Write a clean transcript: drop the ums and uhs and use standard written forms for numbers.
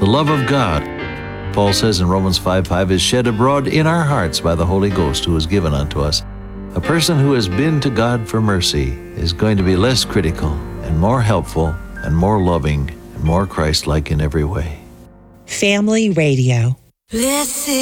love of God, Paul says in Romans 5:5, is shed abroad in our hearts by the Holy Ghost who is given unto us. A person who has been to God for mercy is going to be less critical and more helpful and more loving and more Christ-like in every way. Family Radio. Blessed